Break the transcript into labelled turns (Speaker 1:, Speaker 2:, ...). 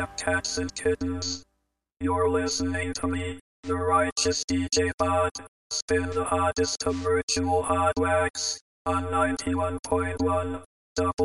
Speaker 1: cats and kittens. You're listening to me, the righteous DJ Pod. Spin the hottest of virtual hot wax on 91.1 Double